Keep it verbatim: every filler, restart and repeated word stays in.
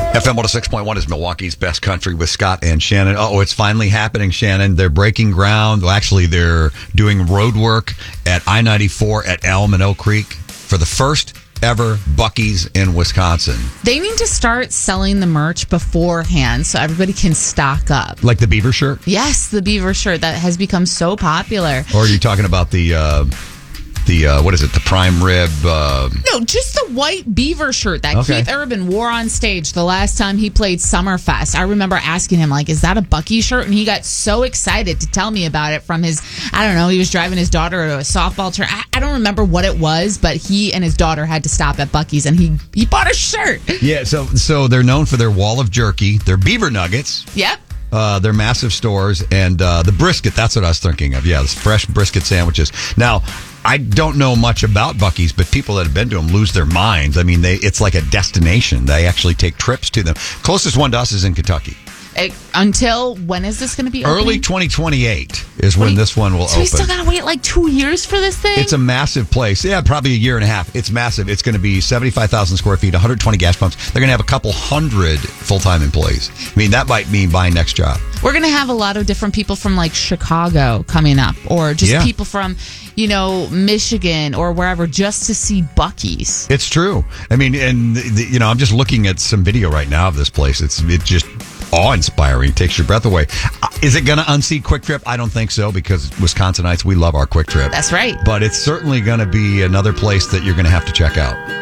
F M one oh six point one is Milwaukee's Best Country with Scott and Shannon. Oh, it's finally happening, Shannon. They're breaking ground. Well, actually, they're doing road work at I ninety-four at Elm and Oak Creek for the first ever Buc-ee's in Wisconsin. They need to start selling the merch beforehand so everybody can stock up. Like the beaver shirt? Yes, the beaver shirt that has become so popular. Or are you talking about the... Uh, The, uh, what is it, the prime rib? Uh... No, just the white beaver shirt that Okay. Keith Urban wore on stage the last time he played Summerfest. I remember asking him, like, is that a Buc-ee shirt? And he got so excited to tell me about it from his, I don't know, he was driving his daughter to a softball tour. I, I don't remember what it was, but he and his daughter had to stop at Buc-ee's and he, he bought a shirt. Yeah, so so they're known for their wall of jerky, their beaver nuggets. Yep. Uh, they're massive stores, and uh, the brisket, that's what I was thinking of. Yeah, the fresh brisket sandwiches. Now, I don't know much about Buc-ee's, but people that have been to them lose their minds. I mean, they it's like a destination. They actually take trips to them. Closest one to us is in Kentucky. It, until, when is this going to be opening? Early twenty twenty-eight is when Wait, this one will so open. we still got to wait like two years for this thing? It's a massive place. Yeah, probably a year and a half. It's massive. It's going to be seventy-five thousand square feet, one hundred twenty gas pumps. They're going to have a couple hundred full-time employees. I mean, that might mean buying next job. We're going to have a lot of different people from like Chicago coming up, or just Yeah. people from, you know, Michigan or wherever, just to see Buc-ee's. It's true. I mean, and, the, you know, I'm just looking at some video right now of this place. It's it just awe-inspiring. Takes your breath away. Uh, Is it going to unseat Quick Trip? I don't think so, because Wisconsinites, we love our Quick Trip. That's right. But it's certainly going to be another place that you're going to have to check out.